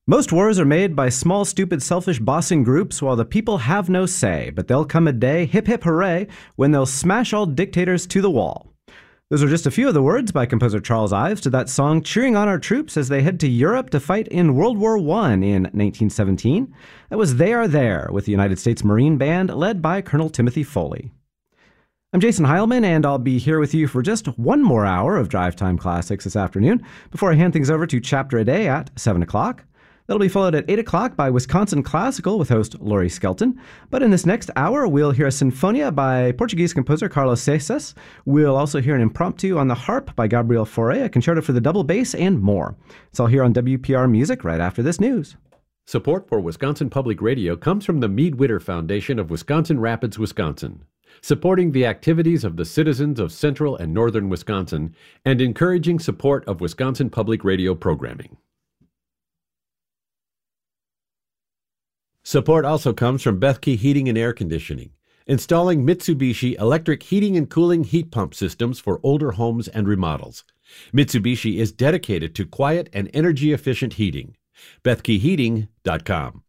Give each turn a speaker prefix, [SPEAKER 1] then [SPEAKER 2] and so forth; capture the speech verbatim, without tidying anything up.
[SPEAKER 1] Most wars are made by small, stupid, selfish bossing groups while the people have no say, but there'll come a day, hip hip hooray, when they'll smash all dictators to the wall. Those are just a few of the words by composer Charles Ives to that song cheering on our troops as they head to Europe to fight in World War One in nineteen seventeen. That was They Are There with the United States Marine Band led by Colonel Timothy Foley. I'm Jason Heilman, and I'll be here with you for just one more hour of Drive Time Classics this afternoon before I hand things over to Chapter a Day at seven o'clock. That'll be followed at eight o'clock by Wisconsin Classical with host Laurie Skelton. But in this next hour, we'll hear a sinfonia by Portuguese composer Carlos Seixas. We'll also hear an impromptu on the harp by Gabriel Fauré, a concerto for the double bass, and more. It's all here on W P R Music right after this news.
[SPEAKER 2] Support for Wisconsin Public Radio comes from the Mead Witter Foundation of Wisconsin Rapids, Wisconsin, supporting the activities of the citizens of central and northern Wisconsin and encouraging support of Wisconsin Public Radio programming. Support also comes from Bethke Heating and Air Conditioning, installing Mitsubishi electric heating and cooling heat pump systems for older homes and remodels. Mitsubishi is dedicated to quiet and energy-efficient heating. Bethke Heating dot com.